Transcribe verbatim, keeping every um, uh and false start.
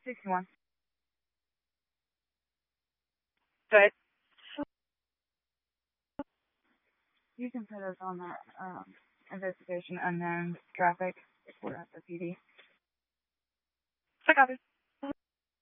sixty-one. Good. You can put us on that um, investigation unknown traffic if we're at the P D. I got it.